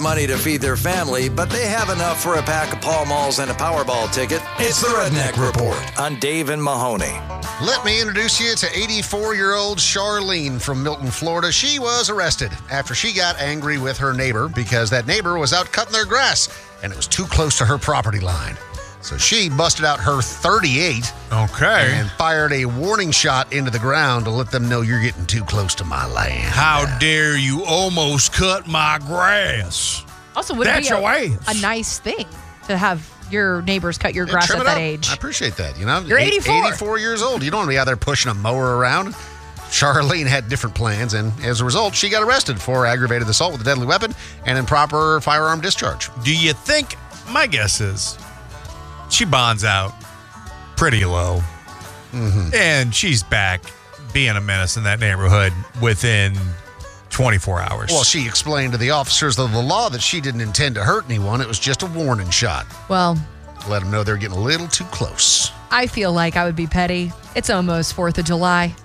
money to feed their family, but they have enough for a pack of Pall Malls and a Powerball ticket. It's the Redneck Report on Dave and Mahoney. Let me introduce you to 84-year-old Charlene from Milton, Florida. She was arrested after she got angry with her neighbor because that neighbor was out cutting their grass and it was too close to her property line. So she busted out her .38 and fired a warning shot into the ground to let them know you're getting too close to my land. How dare you almost cut my grass? Also, would it be a nice thing to have your neighbors cut your grass at that age? I appreciate that. You know, you're 84. 84 years old. You don't want to be out there pushing a mower around. Charlene had different plans, and as a result, she got arrested for aggravated assault with a deadly weapon and improper firearm discharge. Do you think, my guess is, she bonds out pretty low, and she's back being a menace in that neighborhood within 24 hours. Well, she explained to the officers of the law that she didn't intend to hurt anyone. It was just a warning shot. Well, let them know they're getting a little too close. I feel like I would be petty. It's almost 4th of July.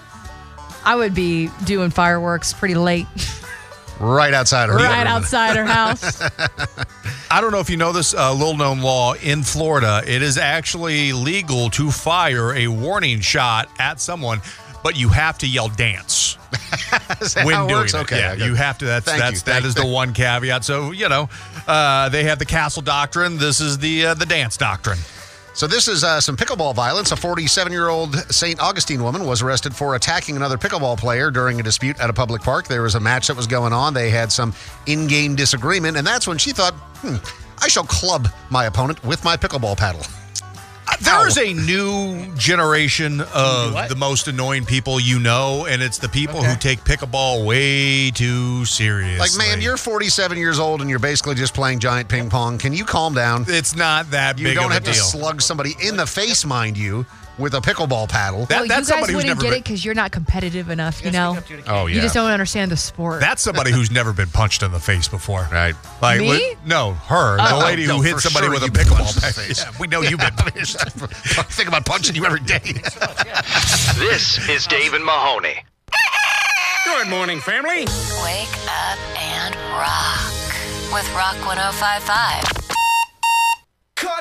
I would be doing fireworks pretty late. Right outside her house. Right outside her house. I don't know if you know this little known law in Florida. It is actually legal to fire a warning shot at someone, but you have to yell dance when doing it. Okay, yeah, you have to. That is the one caveat. So, you know, they have the castle doctrine. This is the dance doctrine. So this is some pickleball violence. A 47-year-old St. Augustine woman was arrested for attacking another pickleball player during a dispute at a public park. There was a match that was going on. They had some in-game disagreement, and that's when she thought, I shall club my opponent with my pickleball paddle. There is a new generation of the most annoying people you know, and it's the people who take pickleball way too seriously. Like, man, you're 47 years old and you're basically just playing giant ping pong. Can you calm down? It's not that big of a deal. You don't have to slug somebody in the face, mind you, with a pickleball paddle. Well, you guys wouldn't get it because you're not competitive enough, you know? Oh, yeah. You just don't understand the sport. That's somebody who's never been punched in the face before. Right. Like, me? No, her. The lady who hit somebody with a pickleball face. Yeah, we know you've been punched. Think about punching you every day. This is Dave and Mahoney. Good morning, family. Wake up and rock with Rock 105.5.